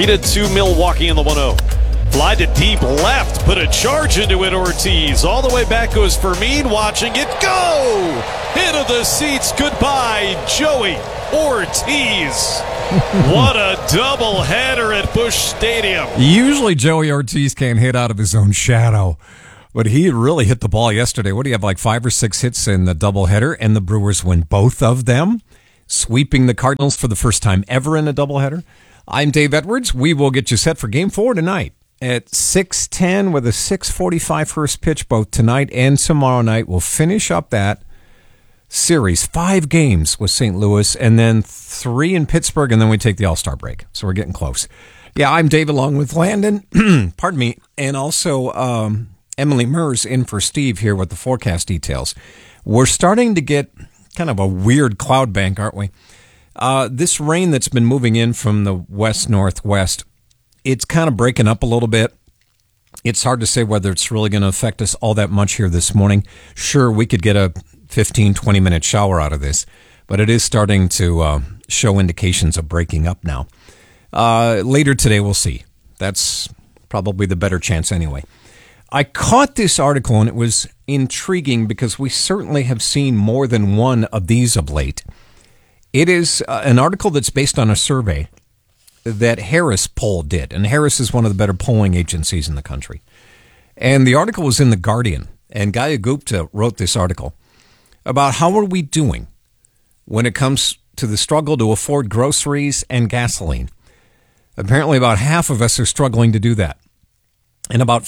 3-2 Milwaukee in the 1-0. Fly to deep left, put a charge into it, Ortiz. All the way back goes Fermin, watching it go! Into the seats, goodbye, Joey Ortiz. What a doubleheader at Busch Stadium. Usually Joey Ortiz can't hit out of his own shadow, but he really hit the ball yesterday. What do you have, like 5 or 6 hits in the doubleheader, and the Brewers win both of them, sweeping the Cardinals for the first time ever in a doubleheader. I'm Dave Edwards. We will get you set for Game 4 tonight at 6:10 with a 6:45 first pitch both tonight and tomorrow night. We'll finish up that series, 5 games with St. Louis, and then 3 in Pittsburgh, and then we take the All-Star break. So we're getting close. Yeah, I'm Dave along with Landon, pardon me, and also Emily Mers in for Steve here with the forecast details. We're starting to get kind of a weird cloud bank, aren't we? This rain that's been moving in from the west-northwest, it's kind of breaking up a little bit. It's hard to say whether it's really going to affect us all that much here this morning. Sure, we could get a 15, 20-minute shower out of this, but it is starting to show indications of breaking up now. Later today, we'll see. That's probably the better chance anyway. I caught this article, and it was intriguing because we certainly have seen more than one of these of late. It is an article that's based on a survey that Harris Poll did, and Harris is one of the better polling agencies in the country. And the article was in The Guardian, and Gaya Gupta wrote this article about how are we doing when it comes to the struggle to afford groceries and gasoline. Apparently about half of us are struggling to do that. And about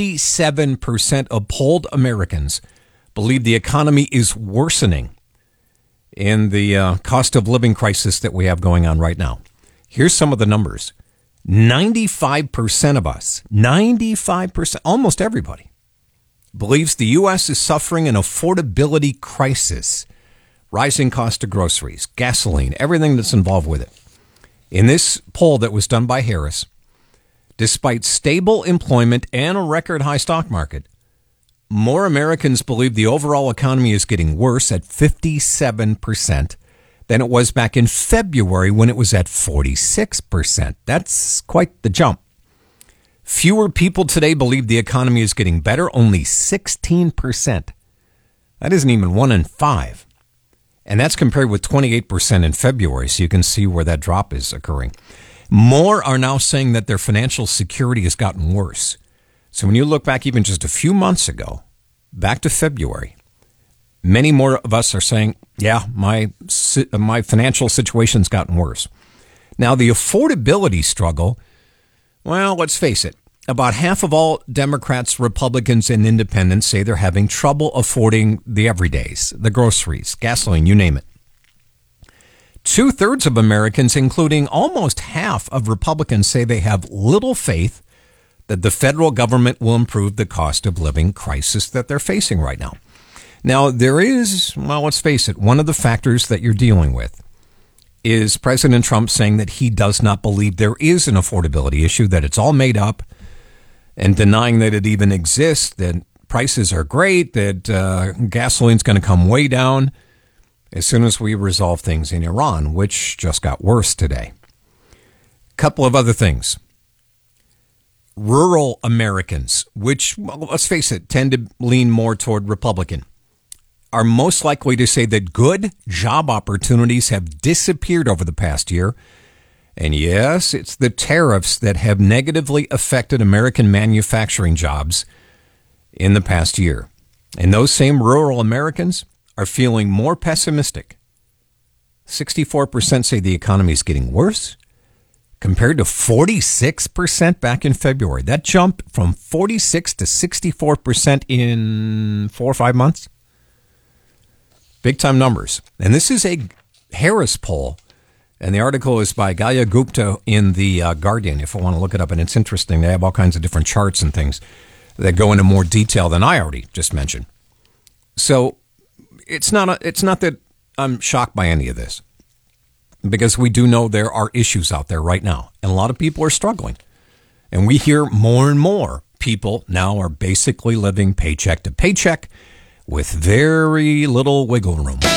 57% of polled Americans believe the economy is worsening in the cost of living crisis that we have going on right now. Here's some of the numbers. 95% of us, 95%, almost everybody, believes the U.S. is suffering an affordability crisis. Rising cost of groceries, gasoline, everything that's involved with it. In this poll that was done by Harris, despite stable employment and a record high stock market, more Americans believe the overall economy is getting worse at 57% than it was back in February when it was at 46%. That's quite the jump. Fewer people today believe the economy is getting better, only 16%. That isn't even 1 in 5. And that's compared with 28% in February, so you can see where that drop is occurring. More are now saying that their financial security has gotten worse. So when you look back even just a few months ago, back to February, many more of us are saying, yeah, my financial situation's gotten worse. Now, the affordability struggle, well, let's face it. About half of all Democrats, Republicans, and independents say they're having trouble affording the everydays, the groceries, gasoline, you name it. 2/3 of Americans, including almost half of Republicans, say they have little faith that the federal government will improve the cost of living crisis that they're facing right now. Now, there is, well, let's face it, one of the factors that you're dealing with is President Trump saying that he does not believe there is an affordability issue, that it's all made up, and denying that it even exists, that prices are great, that gasoline's going to come way down as soon as we resolve things in Iran, which just got worse today. Couple of other things. Rural Americans, which, well, let's face it, tend to lean more toward Republican, are most likely to say that good job opportunities have disappeared over the past year. And yes, it's the tariffs that have negatively affected American manufacturing jobs in the past year. And those same rural Americans are feeling more pessimistic. 64% say the economy is getting worse, compared to 46% back in February. That jump from 46 to 64% in 4 or 5 months. Big time numbers. And this is a Harris poll. And the article is by Gaya Gupta in The Guardian, if you want to look it up. And it's interesting. They have all kinds of different charts and things that go into more detail than I already just mentioned. So it's not that I'm shocked by any of this, because we do know there are issues out there right now. And a lot of people are struggling. And we hear more and more people now are basically living paycheck to paycheck with very little wiggle room.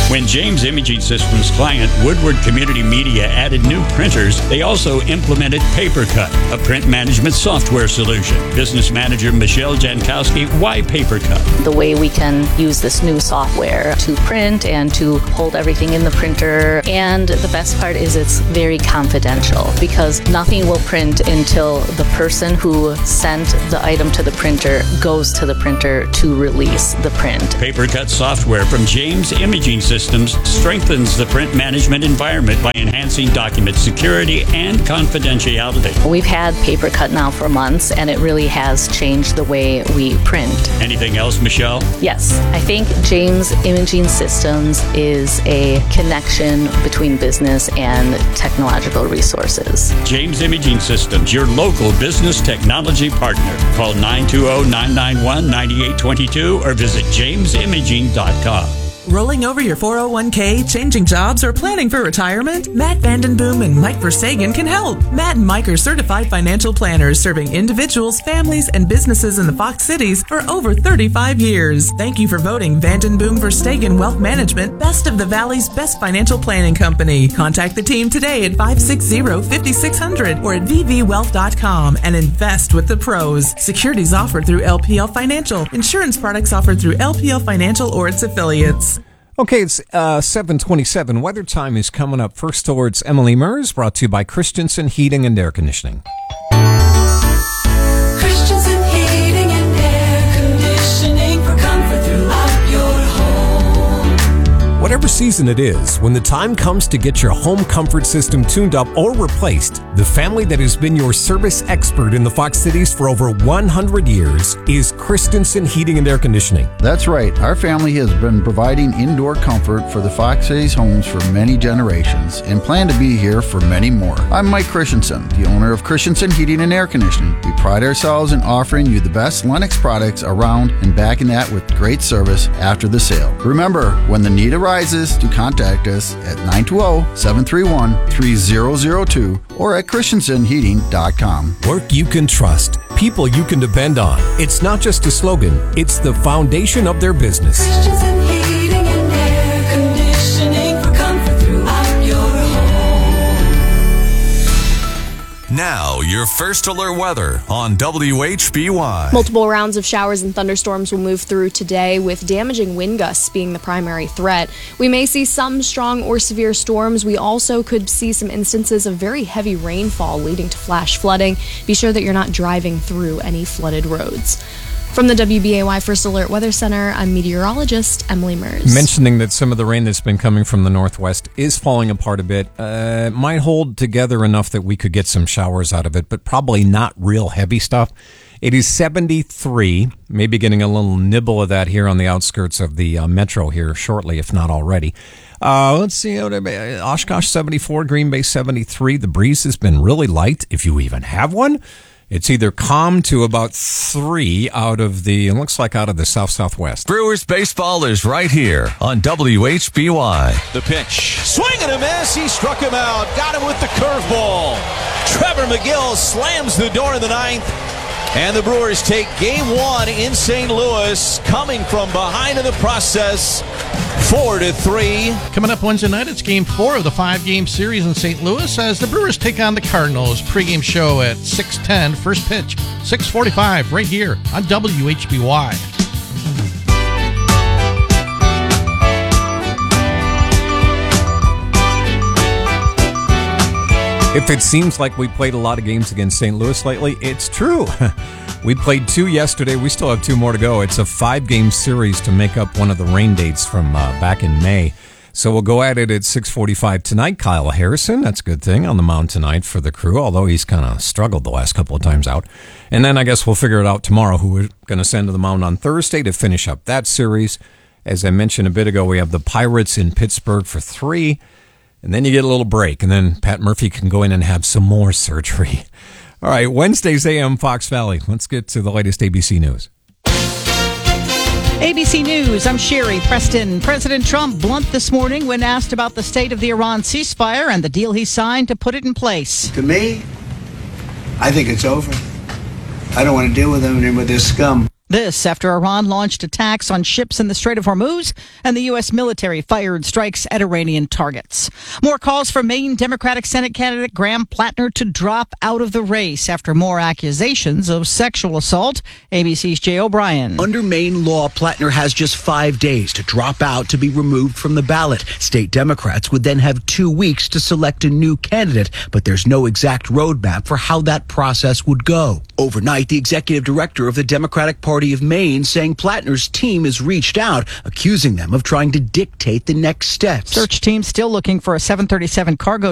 When James Imaging Systems client Woodward Community Media added new printers, they also implemented PaperCut, a print management software solution. Business manager Michelle Jankowski, why PaperCut? The way we can use this new software to print and to hold everything in the printer. And the best part is it's very confidential because nothing will print until the person who sent the item to the printer goes to the printer to release the print. PaperCut software from James Imaging Systems strengthens the print management environment by enhancing document security and confidentiality. We've had PaperCut now for months, and it really has changed the way we print. Anything else, Michelle? Yes, I think James Imaging Systems is a connection between business and technological resources. James Imaging Systems, your local business technology partner. Call 920-991-9822 or visit jamesimaging.com. Rolling over your 401k, changing jobs, or planning for retirement? Matt Vandenboom and Mike Verstegen can help. Matt and Mike are certified financial planners serving individuals, families, and businesses in the Fox Cities for over 35 years. Thank you for voting Vandenboom Verstegen Wealth Management Best of the Valley's best financial planning company. Contact the team today at 560-5600 or at vvwealth.com and invest with the pros. Securities offered through LPL Financial. Insurance products offered through LPL Financial or its affiliates. Okay, it's 7:27. Weather time is coming up. First towards Emily Mers, brought to you by Christensen Heating and Air Conditioning. Christensen Heating and Air Conditioning for comfort throughout your home. Whatever season it is, when the time comes to get your home comfort system tuned up or replaced, the family that has been your service expert in the Fox Cities for over 100 years is Christensen Heating and Air Conditioning. That's right. Our family has been providing indoor comfort for the Fox Cities homes for many generations and plan to be here for many more. I'm Mike Christensen, the owner of Christensen Heating and Air Conditioning. We pride ourselves in offering you the best Lennox products around and backing that with great service after the sale. Remember, when the need arises, to contact us at 920-731-3002 or at christensenheating.com. Work you can trust. People you can depend on. It's not just a slogan, it's the foundation of their business. Christensen Heating and Air Conditioning for comfort throughout your home. Now, your first alert weather on WHBY. Multiple rounds of showers and thunderstorms will move through today, with damaging wind gusts being the primary threat. We may see some strong or severe storms. We also could see some instances of very heavy rainfall leading to flash flooding. Be sure that you're not driving through any flooded roads. From the WBAY First Alert Weather Center, I'm meteorologist Emily Mers. Mentioning that some of the rain that's been coming from the northwest is falling apart a bit. It might hold together enough that we could get some showers out of it, but probably not real heavy stuff. It is 73, maybe getting a little nibble of that here on the outskirts of the metro here shortly, if not already. Let's see, Oshkosh 74, Green Bay 73. The breeze has been really light, if you even have one. It's either calm to about 3 out of the, it looks like out of the south-southwest. Brewers baseball is right here on WHBY. The pitch. Swing and a miss. He struck him out. Got him with the curveball. Trevor McGill slams the door in the ninth. And the Brewers take game 1 in St. Louis, coming from behind in the process, 4-3. Coming up Wednesday night, it's game 4 of the 5-game series in St. Louis as the Brewers take on the Cardinals. Pre-game show at 6:10, first pitch, 6:45, right here on WHBY. If it seems like we played a lot of games against St. Louis lately, it's true. We played 2 yesterday. We still have 2 more to go. It's a 5-game series to make up one of the rain dates from back in May. So we'll go at it at 6:45 tonight. Kyle Harrison, that's a good thing, on the mound tonight for the Crew, although he's kind of struggled the last couple of times out. And then I guess we'll figure it out tomorrow who we're going to send to the mound on Thursday to finish up that series. As I mentioned a bit ago, we have the Pirates in Pittsburgh for 3. And then you get a little break, and then Pat Murphy can go in and have some more surgery. All right, Wednesday's AM Fox Valley. Let's get to the latest ABC News. ABC News, I'm Sherry Preston. President Trump blunt this morning when asked about the state of the Iran ceasefire and the deal he signed to put it in place. To me, I think it's over. I don't want to deal with them and with this scum. This after Iran launched attacks on ships in the Strait of Hormuz and the U.S. military fired strikes at Iranian targets. More calls for Maine Democratic Senate candidate Graham Plattner to drop out of the race after more accusations of sexual assault. ABC's Jay O'Brien. Under Maine law, Plattner has just 5 days to drop out to be removed from the ballot. State Democrats would then have 2 weeks to select a new candidate, but there's no exact roadmap for how that process would go. Overnight, the executive director of the Democratic Party of Maine saying Plattner's team has reached out, accusing them of trying to dictate the next steps. Search team still looking for a 737 cargo